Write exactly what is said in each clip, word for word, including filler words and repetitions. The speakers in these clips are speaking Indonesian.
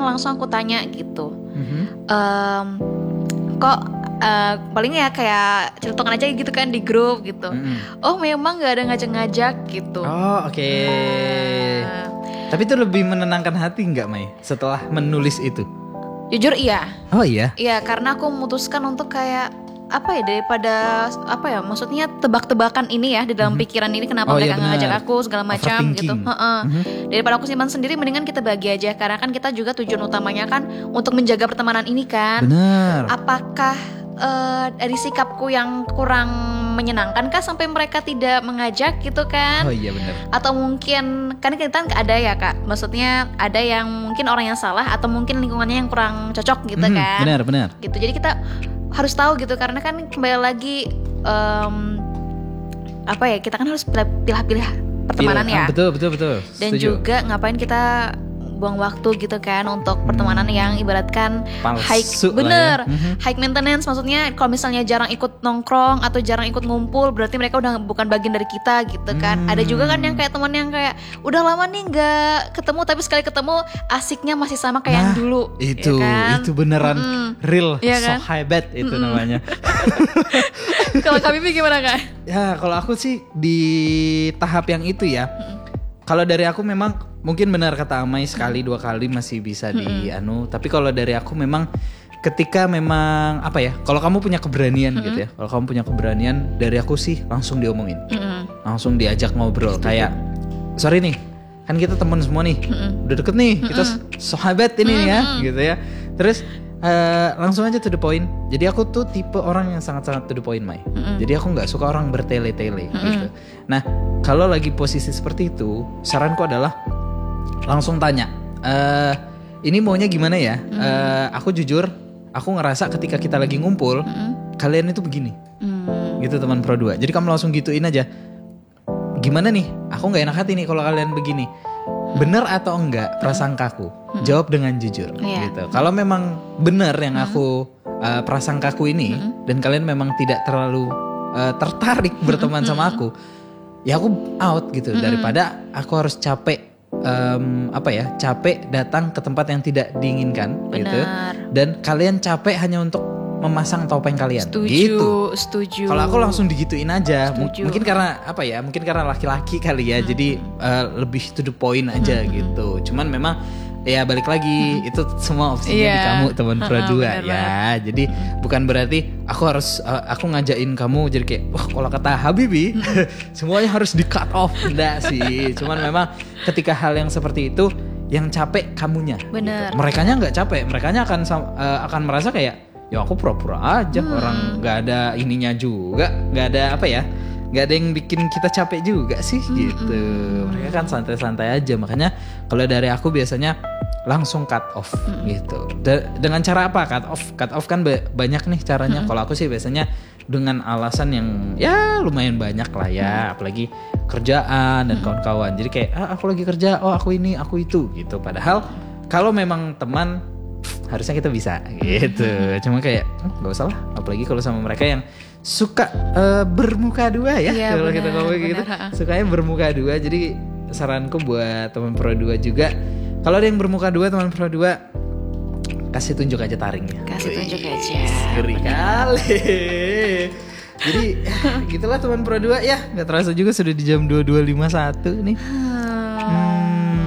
langsung aku tanya gitu. Mm-hmm. Um, kok uh, paling ya kayak celutukan aja gitu kan di grup gitu. Mm-hmm. Oh memang nggak ada ngajak-ngajak gitu. Oh oke. Okay. Uh, Tapi itu lebih menenangkan hati nggak Mai setelah menulis itu? Jujur iya. Oh iya. Iya karena aku memutuskan untuk kayak apa ya daripada apa ya maksudnya tebak-tebakan ini ya di dalam mm-hmm. pikiran ini kenapa oh, mereka iya ngajak aku segala macam gitu. Mm-hmm. Daripada aku simpan sendiri mendingan kita bagi aja karena kan kita juga tujuan utamanya kan untuk menjaga pertemanan ini kan. Benar. Apakah uh, dari sikapku yang kurang menyenangkan kah sampai mereka tidak mengajak gitu kan? Oh iya benar. Atau mungkin kan kita ada ya kak, maksudnya ada yang mungkin orang yang salah atau mungkin lingkungannya yang kurang cocok gitu mm-hmm. kan? Benar benar. Gitu jadi kita harus tahu gitu karena kan kembali lagi um, apa ya kita kan harus pilih-pilih pertemanan Pilih, ya. Betul betul betul. Dan Setuju. juga ngapain kita buang waktu gitu kan untuk pertemanan yang ibaratkan palsu high bener ya. mm-hmm. high maintenance maksudnya kalau misalnya jarang ikut nongkrong atau jarang ikut ngumpul berarti mereka udah bukan bagian dari kita gitu kan. hmm. Ada juga kan yang kayak teman yang kayak udah lama nih nggak ketemu tapi sekali ketemu asiknya masih sama kayak nah, yang dulu itu ya kan? Itu beneran mm-hmm. real ya kan? Sahabat itu mm-hmm. namanya. Kalau kami gimana kak? Ya kalau aku sih di tahap yang itu ya. mm-hmm. Kalau dari aku memang mungkin benar kata Amai sekali dua kali masih bisa di mm-hmm. anu. Tapi kalau dari aku memang ketika memang apa ya? Kalau kamu punya keberanian mm-hmm. gitu ya. Kalau kamu punya keberanian dari aku sih langsung diomongin, mm-hmm. langsung diajak ngobrol. Setuju. Kayak sorry nih, kan kita teman semua nih, mm-hmm. udah deket nih, mm-hmm. kita sahabat ini mm-hmm. ya, gitu ya. Terus uh, langsung aja to the point. Jadi aku tuh tipe orang yang sangat-sangat to the point, Mai. Mm-hmm. Jadi aku nggak suka orang bertele-tele mm-hmm. gitu. Nah kalau lagi posisi seperti itu, saranku adalah langsung tanya, e, ini maunya gimana ya? Mm. Uh, aku jujur, aku ngerasa ketika kita lagi ngumpul, mm. kalian itu begini, mm. gitu teman Pro dua. Jadi kamu langsung gituin aja, gimana nih? Aku nggak enak hati nih kalau kalian begini. Bener atau enggak prasangkaku? Mm. Jawab dengan jujur, yeah. gitu. Kalau memang bener yang aku uh, prasangkaku ini, mm. dan kalian memang tidak terlalu uh, tertarik berteman mm. sama aku, ya aku out gitu. Mm. Daripada aku harus capek. Um, apa ya capek datang ke tempat yang tidak diinginkan. Benar. Gitu dan kalian capek hanya untuk memasang topeng kalian. Setuju, gitu. Setuju. Kalau aku langsung digituin aja. M- Setuju. mungkin karena apa ya mungkin karena laki-laki kali ya. hmm. Jadi uh, lebih to the point aja hmm. gitu. Cuman memang ya balik lagi hmm. itu semua opsinya yeah. di kamu teman Pro dua ya. Jadi bukan berarti aku harus uh, aku ngajakin kamu jadi kayak wah kalau kata Habibi hmm. semuanya harus di cut off. Enggak sih. Cuman memang ketika hal yang seperti itu yang capek kamunya. Bener. Gitu. Merekanya nggak capek. Merekanya akan uh, akan merasa kayak ya aku pura-pura aja hmm. orang nggak ada ininya juga, nggak ada apa ya. Gak ada yang bikin kita capek juga sih mm-hmm. gitu. Mereka kan santai-santai aja. Makanya kalau dari aku biasanya langsung cut off mm-hmm. gitu. De- dengan cara apa cut off? Cut off kan ba- banyak nih caranya. Mm-hmm. Kalau aku sih biasanya dengan alasan yang ya lumayan banyak lah ya. Mm-hmm. Apalagi kerjaan dan mm-hmm. kawan-kawan. Jadi kayak ah, aku lagi kerja, oh aku ini, aku itu gitu. Padahal kalau memang teman harusnya kita bisa gitu. Mm-hmm. Cuma kayak nggak usah lah. Apalagi kalau sama mereka yang suka uh, bermuka dua ya, ya kalau kita ngomong gitu, sukanya bermuka dua. Jadi saranku buat teman Pro dua juga, kalau ada yang bermuka dua teman Pro dua, kasih tunjuk aja taringnya. Kasih tunjuk aja. Ngeri kali. Jadi ya, gitulah teman Pro dua ya, nggak terasa juga sudah di jam dua puluh dua lima puluh satu nih. Hmm.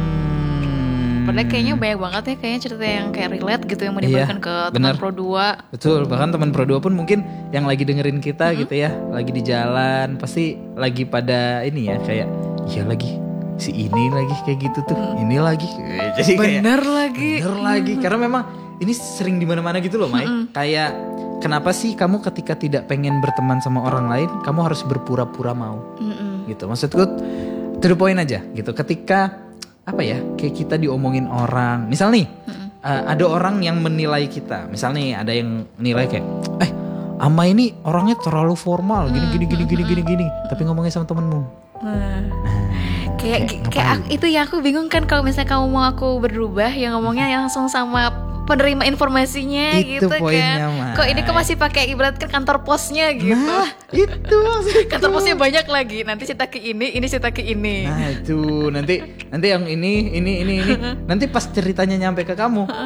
Padahal kayaknya banyak banget ya kayaknya cerita yang kayak relate gitu yang menimbulkan iya, ke teman Pro dua. Betul, bahkan teman Pro dua pun mungkin yang lagi dengerin kita mm-hmm. gitu ya, lagi di jalan pasti lagi pada ini ya kayak iya lagi si ini lagi kayak gitu tuh, mm. ini lagi. Jadi bener kayak, lagi. Bener lagi karena memang ini sering di mana-mana gitu loh, Mai. Mm-hmm. Kayak kenapa sih kamu ketika tidak pengen berteman sama orang lain, kamu harus berpura-pura mau. Mm-hmm. Gitu. Maksudku to the point aja gitu. Ketika apa ya kayak kita diomongin orang misal nih mm-hmm. uh, ada orang yang menilai kita misal nih ada yang nilai kayak eh Ama ini orangnya terlalu formal gini gini gini gini gini gini tapi ngomongin sama temenmu hmm. nah, kayak kayak, kayak aku, itu ya aku bingung kan kalau misalnya kamu mau aku berubah yang ngomongnya langsung sama penerima informasinya itu gitu kan. Ma. Kok ini kok masih pakai ibaratkan kantor posnya gitu. Nah, itu maksudku. Kantor posnya banyak lagi. Nanti cetak ke ini, ini cetak ke ini. Nah, itu nanti nanti yang ini, ini, ini, ini. Nanti pas ceritanya nyampe ke kamu,